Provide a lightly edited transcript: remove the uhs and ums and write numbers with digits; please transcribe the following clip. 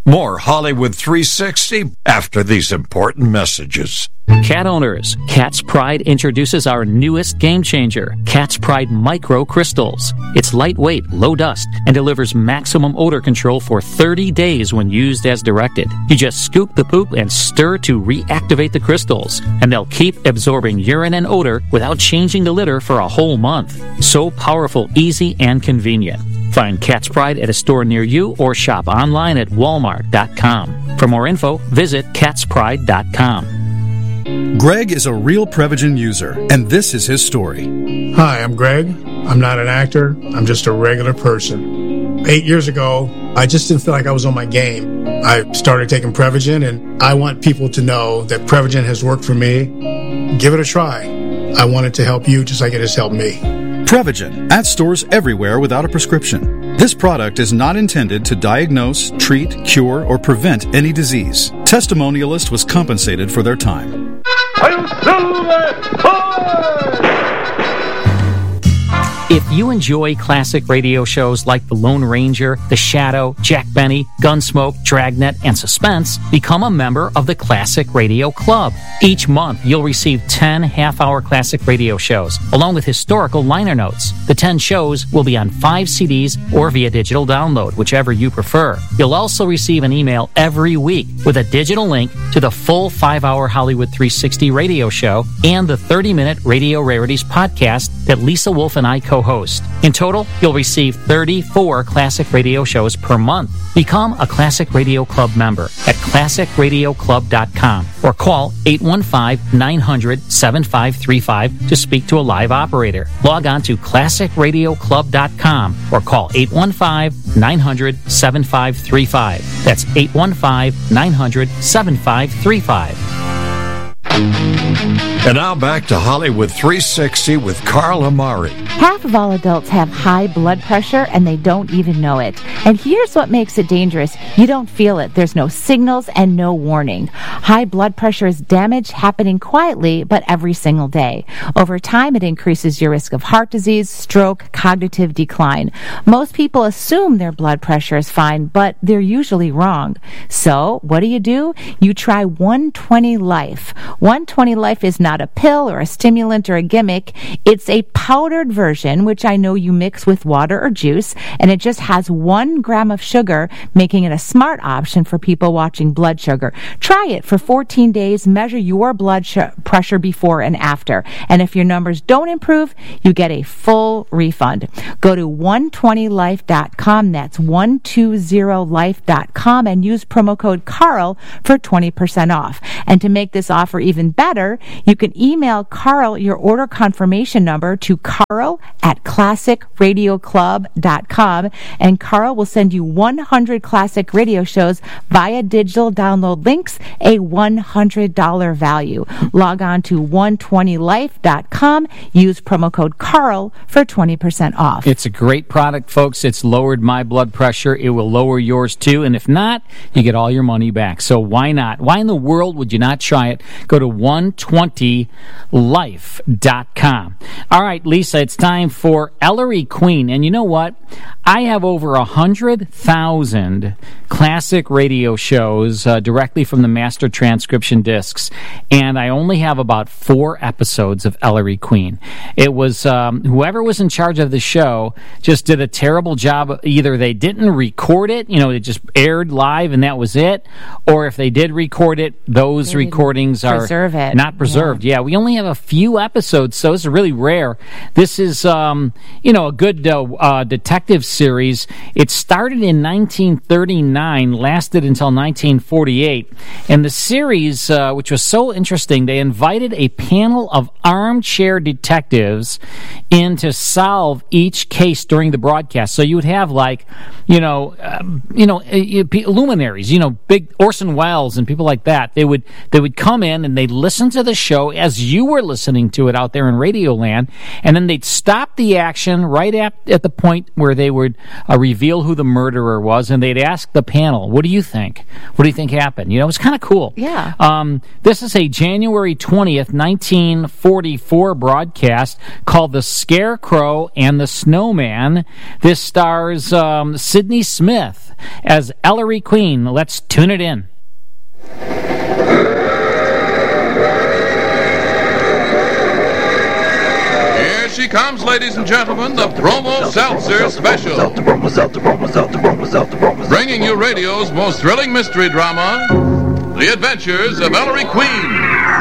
More Hollywood 360 after these important messages. Cat owners, Cat's Pride introduces our newest game changer, Cat's Pride Micro Crystals. It's lightweight, low dust, and delivers maximum odor control for 30 days when used as directed. You just scoop the poop and stir to reactivate the crystals, and they'll keep absorbing urine and odor without changing the litter for a whole month. So powerful, easy, and convenient. Find Cat's Pride at a store near you or shop online at walmart.com. For more info, visit catspride.com. Greg is a real Prevagen user, and this is his story. Hi, I'm Greg. I'm not an actor. I'm just a regular person. 8 years ago, I just didn't feel like I was on my game. I started taking Prevagen, and I want people to know that Prevagen has worked for me. Give it a try. I want it to help you just like it has helped me. Prevagen, at stores everywhere without a prescription. This product is not intended to diagnose, treat, cure, or prevent any disease. Testimonialist was compensated for their time. If you enjoy classic radio shows like The Lone Ranger, The Shadow, Jack Benny, Gunsmoke, Dragnet, and Suspense, become a member of the Classic Radio Club. Each month, you'll receive 10 half-hour classic radio shows, along with historical liner notes. The 10 shows will be on 5 CDs or via digital download, whichever you prefer. You'll also receive an email every week with a digital link to the full 5-hour Hollywood 360 radio show and the 30-minute Radio Rarities podcast that Lisa Wolf and I co-host. In total, you'll receive 34 classic radio shows per month. Become a Classic Radio Club member at classicradioclub.com or call 815-900-7535 to speak to a live operator. Log on to classicradioclub.com or call 815-900-7535. That's 815-900-7535. And now back to Hollywood 360 with Carl Amari. Half of all adults have high blood pressure and they don't even know it. And here's what makes it dangerous. You don't feel it. There's no signals and no warning. High blood pressure is damage happening quietly, but every single day. Over time, it increases your risk of heart disease, stroke, cognitive decline. Most people assume their blood pressure is fine, but they're usually wrong. So, what do? You try 120 Life. 120 Life is not a pill or a stimulant or a gimmick. It's a powdered version, which I know you mix with water or juice, and it just has 1 gram of sugar, making it a smart option for people watching blood sugar. Try it for 14 days. Measure your blood pressure before and after. And if your numbers don't improve, you get a full refund. Go to 120life.com. That's 120life.com and use promo code Carl for 20% off. And to make this offer even better, you can email Carl your order confirmation number to carl@classicradioclub.com, and Carl will send you 100 classic radio shows via digital download links, a $100 value. Log on to 120life.com, use promo code Carl for 20% off. It's a great product, folks. It's lowered my blood pressure. It will lower yours too, and if not, you get all your money back. So why not? Why in the world would you not try it? Go to 120life.com. All right, Lisa, it's time for Ellery Queen. And you know what? I have over 100,000 classic radio shows directly from the master transcription discs, and I only have about 4 episodes of Ellery Queen. It was whoever was in charge of the show just did a terrible job. Either they didn't record it, it just aired live and that was it, or if they did record it, those recordings are not preserved. Yeah, we only have a few episodes, so it's really rare. This is, a good detective series. It started in 1939, lasted until 1948, and the series, which was so interesting, they invited a panel of armchair detectives in to solve each case during the broadcast. So you would have luminaries, big Orson Welles and people like that. They would come in and they'd listen to to the show as you were listening to it out there in Radioland, and then they'd stop the action right at the point where they would reveal who the murderer was, and they'd ask the panel, what do you think? What do you think happened? You know, it was kind of cool. Yeah. This is a January 20th, 1944 broadcast called The Scarecrow and the Snowman. This stars Sidney Smith as Ellery Queen. Let's tune it in. Here she comes, ladies and gentlemen, the Promo Seltzer Special. Bringing you radio's most thrilling mystery drama, The Adventures of Ellery Queen.